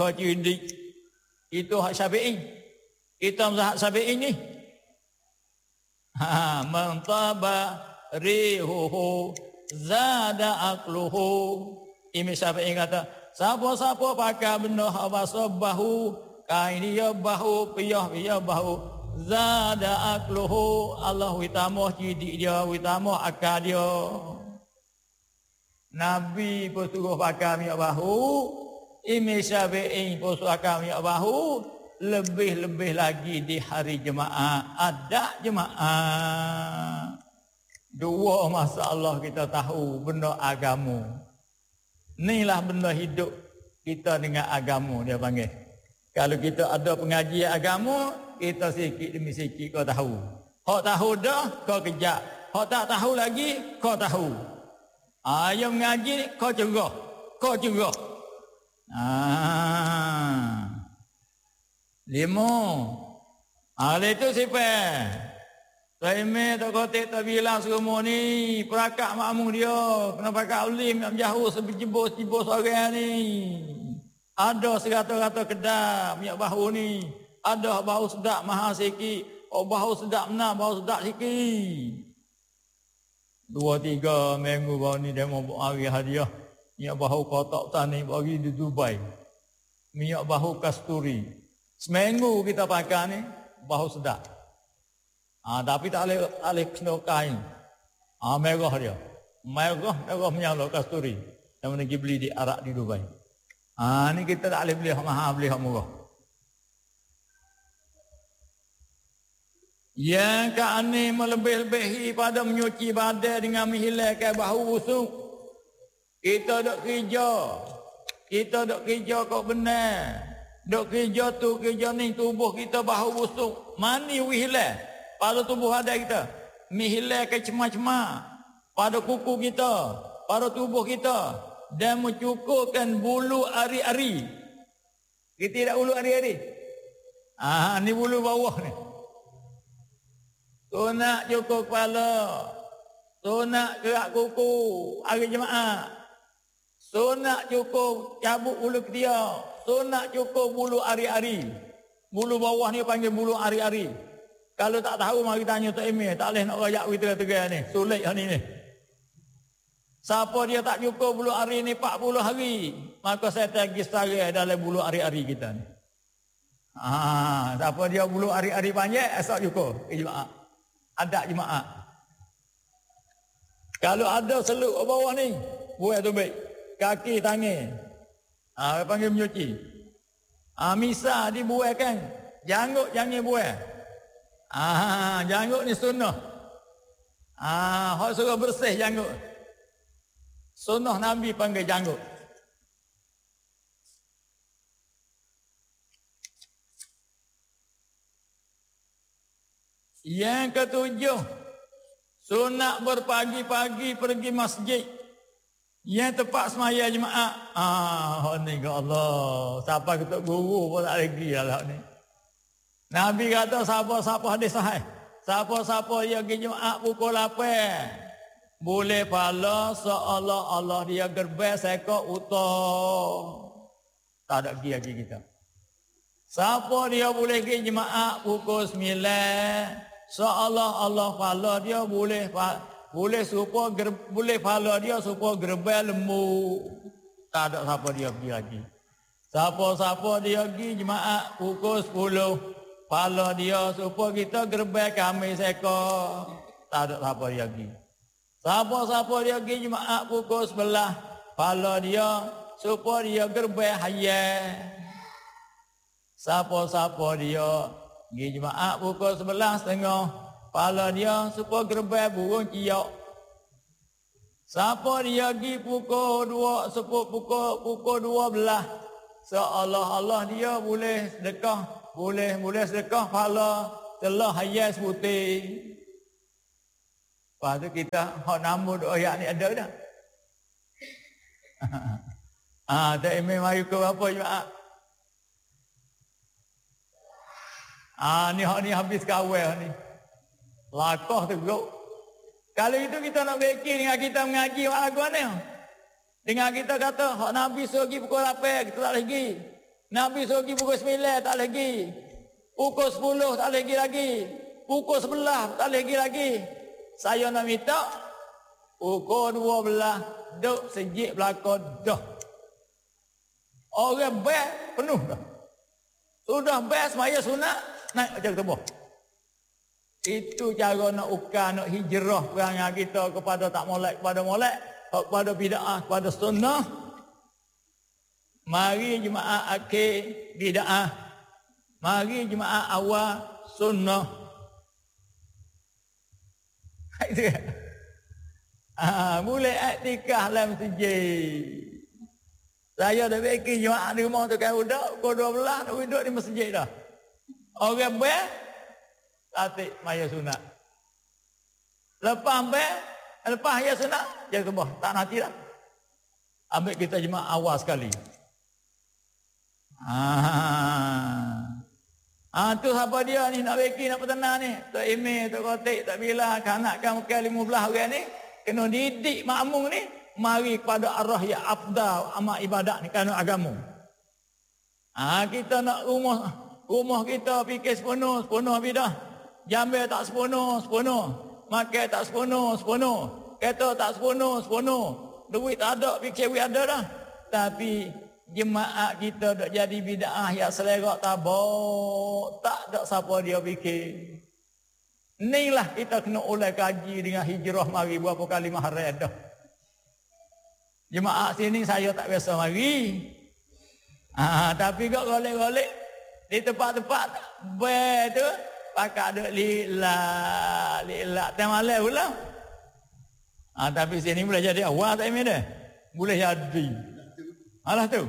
kau cerdik. Itu hak Syafi'i. Kita mazhab Syafi'i ni. Mentaba rihuhu zada aqluhu. Imam Syafi'i kata, siapa-siapa pakai benda hawa sabahu, kain dia bahu, piyah bahu, zada aqluhu, Allah witamah cerdik dia, witamah akal dia. Nabi pun suruh pakai minyak bahu, Imam Syafi'i pun suruh pakai minyak bahu, lebih-lebih lagi di hari jemaah, ada jemaah. Dua masalah kita tahu benda agama. Inilah benda hidup kita dengan agama, dia panggil. Kalau kita ada pengajian agama, kita sikit demi sikit kau tahu. Hak tahu dah, kau kejap. Hak tak tahu lagi, kau tahu. Yang mengaji, kau cerah. Kau cerah. 5. Hal itu sifat. Taimeh tak kotek tak bilang semua ni perakak makmum dia kena pakai ulim nak jauh sebejibus-jibus orang ni. Ada 100 kedai minyak bahu ni. Ada bahu sedap mahal sikit. Bahu sedap benar, bahu sedap sikit. 2-3 minggu baru ni dia mau bagi hadiah. Minyak bahu kotak tani bagi di Dubai. Minyak bahu kasturi. Seminggu kita pakai ni bahu sedap. Tapi tak boleh kena kain. Merah dia. Merah menyala kasturi. Yang mana beli di Arab di Dubai. Ni kita tak boleh beli hak mahal, beli hak murah. Yang kami melebih-lebihi pada menyuci badan dengan menghilangkan bahu busuk. Kita duk kerja kau benar. Duk kerja tu, kerja ni tubuh kita bahu busuk. Mani hilang pada tubuh ada kita. Menghilangkan cemah-cemah pada kuku kita, pada tubuh kita. Dan mencukupkan bulu ari-ari. Kita tidak bulu ari-ari. Ni bulu bawah ni. Tu nak cukup kepala. Tu nak gerak kuku hari jemaah. Tu nak cukup cabut bulu ketiak. Tu nak cukup bulu ari-ari. Bulu bawah ni panggil bulu ari-ari. Kalau tak tahu mari tanya Tok Emil, tak boleh nak rayak kita ni. Sulit hari ni. Siapa dia tak cukup bulu ari ni 40 hari, maka saya tagih setara dalam bulu ari-ari kita ni. Siapa dia bulu ari-ari panjang, esok cukup jemaah. Ada jemaah. Kalau ada seluk ke bawah ni, buat tu baik. Kaki, tangan. Panggil menyuci. Misal dibuat kan. Janggut jangan buat. Janggut ni sunnah. Hak suruh bersih janggut. Sunnah Nabi panggil janggut. Yang ketujuh, sunat berpagi-pagi pergi masjid. Yang tepat semaya jemaah. Ni ke Allah. Siapa ketuk guru pun tak lagi lah ni. Nabi kata siapa-siapa hadis sahih. Siapa-siapa yang pergi jemaah pukul 8. Boleh pahala seolah Allah dia gerbang sekok utah. Tak ada pergi lagi kita. Siapa dia boleh pergi jemaah pukul 9. Seolah Allah pahala dia boleh supaya boleh pahala dia supaya gerbang lembu. Tak ada siapa dia pergi lagi. Siapa-siapa dia pergi jemaah pukul 10. Pahala dia supaya kita gerbang kami sekor. Tak ada siapa dia pergi. Siapa-siapa dia pergi jemaah pukul 11. Pahala dia supaya dia gerbang hayat. Siapa-siapa dia pergi jemaah pukul 11.30. Pahala dia supaya gerbang burung ciok. Siapa dia pergi pukul 12. Seolah-olah dia boleh sedekah. Boleh sedekah pahala telah hayat seputih. Lepas tu kita hak nama doa ayat ni ada dah. Tak imam mari ke apa jemaah? Ni hak ni habis kawal ni. Lakah teruk. Kalau itu kita nak fikir dengan kita mengaji lagu ni. Dengan kita kata hak Nabi suruh pergi pukul 8, kita tak lagi. Nabi suruh pergi pukul 9 tak lagi. Pukul 10 tak lagi. Pukul 11 tak lagi. Saya nak minta pukul 12 duk sejik belakang dah. Orang bel penuh dah. Sudah bel semaya sunat naik ajar tubuh. Itu cara nak ukar, nak hijrah perangai kita kepada tak molek, kepada molek, kepada bid'ah, kepada sunnah. Mari jemaah akhir bid'ah. Mari jemaah awal sunnah. Itu kan? Boleh iktikaf dalam masjid. Saya dah bikin jemaah di rumah tu kan budak, pukul 12 nak duduk di masjid dah. Orang bel tatik maya sunat. Lepas ya sunat, jangan kebah. Tak nanti dah. Ambil kita jemaah awal sekali. Tu siapa dia ni nak beki, nak petenang ni. Tok Email, Tok Kotik, Tok Bila, kanakkan muka 15 orang ni. Kena didik makmum ni. Mari kepada arah yang afdal amal ibadat ni kerana agama. Kita nak rumah kita fikir sepenuh bidah. Jambil tak sepenuh. Makan tak sepenuh. Kereta tak sepenuh. Duit tak ada, fikir duit ada dah. Tapi jemaah kita dak jadi bid'ah yang selerak tabok. Tak ada siapa dia fikir. Inilah kita kena oleh kaji dengan hijrah mari berapa kali mahram dah. Jemaah sini saya tak biasa mari. Tapi kok golek-golek di tempat-tempat tu pakai duk lillah temalah pula. Tapi sini boleh jadi awal tak ini dah. Boleh jadi. Alah tu.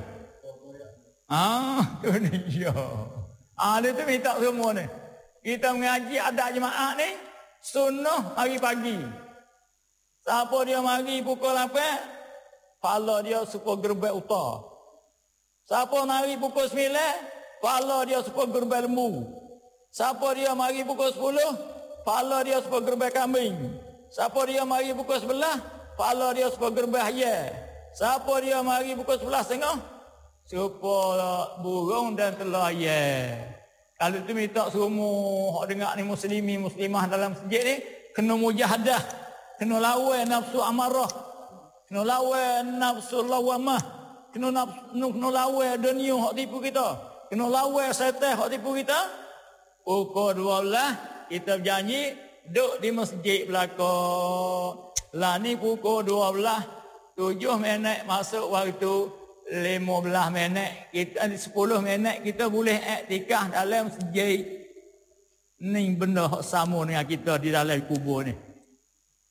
Tu ni ya. Dia tu minta semua ni. Kita mengaji ada jemaah ni sunnah mari pagi. Siapa dia mari pukul 8, pala dia suka gerbek utara. Siapa mari pukul 9, pala dia suka gerbek lembu. Siapa dia mari pukul 10, pala dia suka gerbek kambing. Siapa dia mari pukul 11, pala dia suka gerbek ayam. Siapa dia mari pukul 11.30, suka burung dan telur ayam. Kalau tu minta semua hak dengar ni muslimah dalam masjid ni kena mujahadah, kena lawan nafsu amarah, kena lawan nafsu lawamah, kena lawan dunia hak tipu kita, kena lawan syaitan hak tipu kita. Pukul 12 kita berjanji duduk di masjid belakang. Lah ni pukul 12, 7 minit masuk waktu 15 minit, kita 10 minit kita boleh iktikaf dalam masjid. Ni benda hak sama dengan kita di dalam kubur ni.